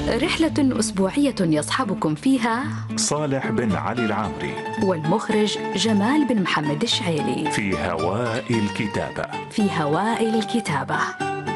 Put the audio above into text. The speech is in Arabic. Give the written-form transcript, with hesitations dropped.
رحلة أسبوعية يصحبكم فيها صالح بن علي العامري والمخرج جمال بن محمد الشعيلي في هواء الكتابة. في هواء الكتابة.